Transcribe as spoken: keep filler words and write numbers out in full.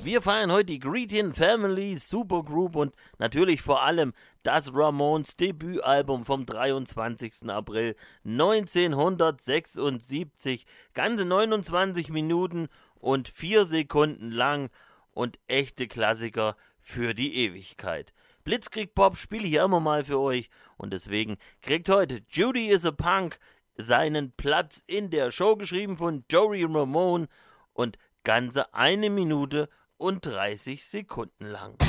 Wir feiern heute die Grecian Family Supergroup und natürlich vor allem das Ramones Debütalbum vom dreiundzwanzigsten April neunzehnhundertsechsundsiebzig. Ganze neunundzwanzig Minuten und vier Sekunden lang und echte Klassiker für die Ewigkeit. Blitzkrieg Pop spiele ich ja immer mal für euch und deswegen kriegt heute Judy is a Punk seinen Platz in der Show, geschrieben von Joey Ramone und ganze eine Minute und dreißig Sekunden lang.